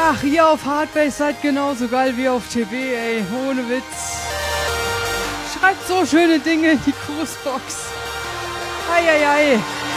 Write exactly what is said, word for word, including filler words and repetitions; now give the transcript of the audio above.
Ach, ihr auf Hardbase seid genauso geil wie auf T V, ey. Ohne Witz. Schreibt so schöne Dinge in die Grußbox. Eieiei.